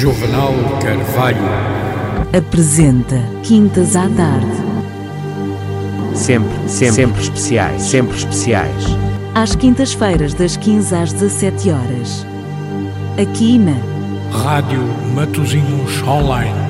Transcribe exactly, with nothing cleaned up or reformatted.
Juvenal Carvalho apresenta Quintas à Tarde. Sempre, sempre, sempre especiais, sempre especiais. Às quintas-feiras, das quinze às dezassete horas. Aqui na Rádio Matosinhos Online.